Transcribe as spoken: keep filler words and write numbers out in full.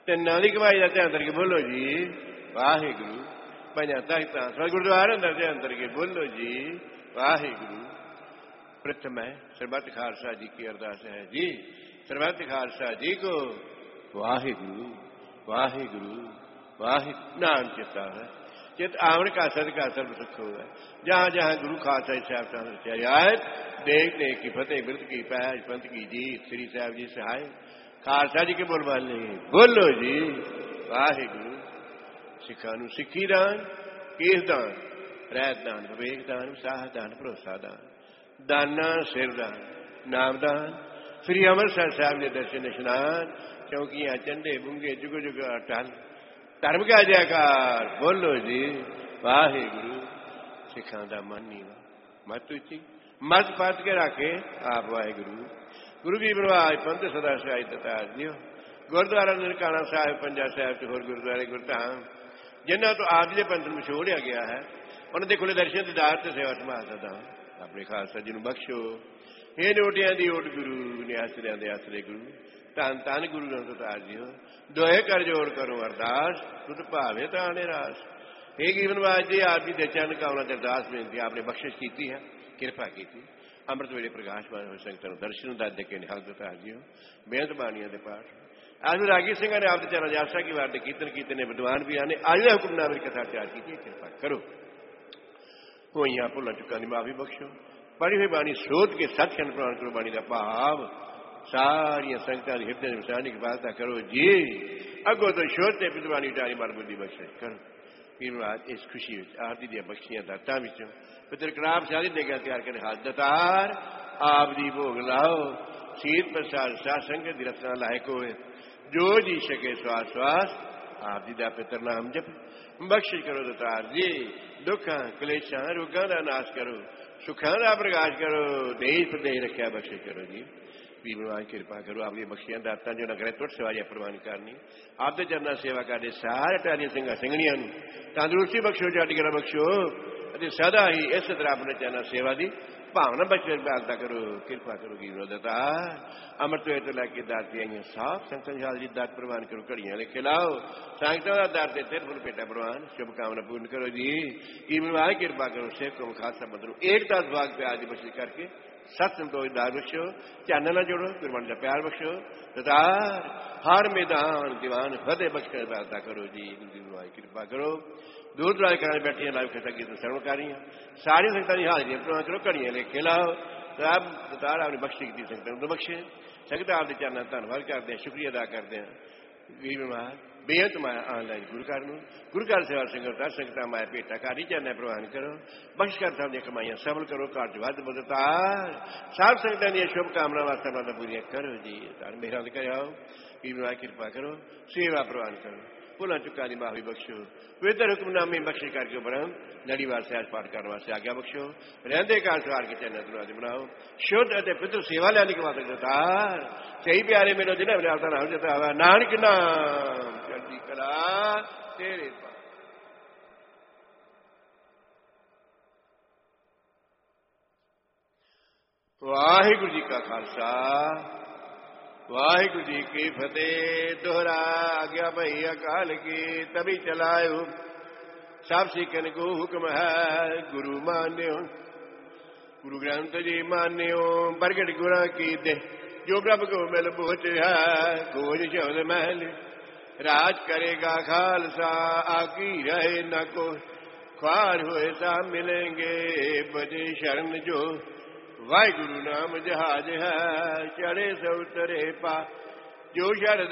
ਤਿੰਨਾਂ ਦੀ ਕਮਾਈ ਦਾ ਧਿਆਨ ਕਰਕੇ ਬੋਲੋ ਜੀ ਵਾਹਿਗੁਰੂ। ਪੰਜਾਂ ਤਖਤਾਂ ਸਭ ਗੁਰਦੁਆਰੇ ਅੰਦਰ ਧਿਆਨ ਕਰਕੇ ਬੋਲੋ ਜੀ ਵਾਹਿਗੁਰੂ। प्रथम है सर्बत खालसा जी की अरदास है जी। सर्बत खालसा जी को वाहिगुरु वाहिगुरु वाहिगुरु नाम चिता है। चित आवन का सदका सर्व सुख है। जहाँ जहाँ गुरु खालसा साहब रियायत देख देख की फतेह बिरद की पैज पंथ की जीत श्री साहब जी सहाय खालसा जी के बोल बाले बोलो जी वाहिगुरु। सिखा नूं सिखी दान केस दान रैत दान विवेक दान उत्साह दान भरोसा दान दाना सिरदान नामदान श्री अमृतसर साहब ने दर्शन स्नान चौकियां चंडे बुंगे जुग जुग अटल धर्म का जयकार बोलो जी वाहिगुरु। सिखा दा मन नीवा मत उची मत पत के रखे आप वाहिगुरु। गुरु की प्रवाह पंथ सदा सहाय दतार दियो गुरुद्वारा ननकाना साहिब पंजा साहिब ते होर गुरुद्वारे गुरधाम जिन्हों तो आप जी पंथ में छोड़िया गया है उन्होंने खुले दर्शन दीदार ते सेवा संभाल सदा अपने खालसा जी बख्शो। हे नोटिया की ओट गुरु ने आसरिया दे आसरे गुरु धन धन गुरु रमदास जी हो दोहे कर जोड़ करो अरदास तुद भावे ताने रास। हे जीवनवाज जी आप जी चरण कामना अरदास बेनती आपने बख्शिश की है कृपा की थी अमृत वेले प्रकाशमान हो संगत दर्शन दस के निहाल दास जी हो बेहद बाणिया के पाठ आज रागी सिंह ने आपके चरण आशा की वार कीर्तन कीते ने विद्वान भी आने आज हुक्मनामे की कथा तैयार की कृपा करो। होइयां भुलां चुकां दी माफी बख्शो। पढ़ी हुई बाणी सोच के सचखंड प्रवान करो। बाणी का भाव सारिया संगतां दी हिरदे विचारने की बात करो जी। अगो तो शोते विद्वानी उचारी मर बुद्धि बख्शे करो। फिर आज इस खुशी आरती दी बख्शियां दातां विचों पितर कलाब सारी देगा तैयार कर हाथ दतार आप दी भोग लाओ सीत प्रसाद साध संगत दी रचना लायक होए जो जी सके श्वास श्वास आप जी दा पितर नाम जप बख्शिश करो दतार जी। दुखा कलेशा रोगों का नाश करो सुखा का प्रकाश करो देश प्रदेश रखा बख्शिश करो जी। भी भगवान कृपा करो आपकी बख्शियां दाता जो नगर तुट सेवाया प्रवान करनी आपके चरना सेवा करते सारे टारिया सिंगा सिंगणियां तंदुरुस्ती बख्शो जाटिगरा बख्शो सदा ही इस तरह अपने चरना सेवा की भावना बख्शे बालता करो कृपा करो की दता अमृत वे तो लैके दाती आई साफ संगत हाल जी दात प्रवान करो घड़ियां लिखे लाओ संगतों का दर से तिरफुल पेटा प्रवान शुभकामना पूर्ण करो जी। की भगवान कृपा करो सेवक को खालसा बंधु एकता भाग प्यार की बख्शिश करके सत संतोष दार बख्शो चानना जोड़ो गुरबाणी का प्यार बख्शो दतार हर मैदान दीवान फतेह बख्श कर बालता करो जी। भगवान कृपा करो दूर दराज कराने बैठिया लाइव कथा गीत श्रवण कर रही सारी संगतां की हाजिरियां प्रवान करो घड़ियां लिखे लाओ रब दतार आपने बख्शी की संगतां नूं बख्शे संगत आपके चरणों धन्नवाद करते हैं शुक्रिया अदा करते हैं। वीर बीमार बेहद माया ऑनलाइन गुरु घर नूं गुरु घर सेवा संगत संगतां माया भेटा घर ही चरण प्रवान करो बख्श कर सब दी कमाइयां सफल करो घर च वध बदतार सब संगतां दी शुभकामना वास्ते पूरियां करो जी। तार मेहरान करो वीर बीमार कृपा करो सेवा प्रवान करो भुलां चुकां दी माफी बख्शो पवित्र हुक्मनामे बख्शिश करके ब्रह्म लड़ीवार सहज पाठ करने वास्ते आज्ञा बख्शो रहंदे काल सवार के चरण दरवाजे बनाओ शुद्ध अते पितृ सेवा लैने के बाद दतार सही प्यारे मेरे जिन्हें अपने आपका नाम जता हुआ नानक नाम चढ़ती कला तेरे वाहिगुरु जी का खालसा वाहिगुरु जी की फतेह। दोहरा आज्ञा भई अकाल की तभी चलायो सब सीखन को हुक्म है गुरु मान्यो गुरु ग्रंथ जी मान्यो प्रगट गुरा की दे जो प्रभु को मिल पहुंच है खोज शब्द महल राज करेगा खालसा आकी रहे न को ख्वार हुए सा मिलेंगे बजे शरण जो वाहिगुरु नाम जहाज है चढ़े से उतरे पा जो शरद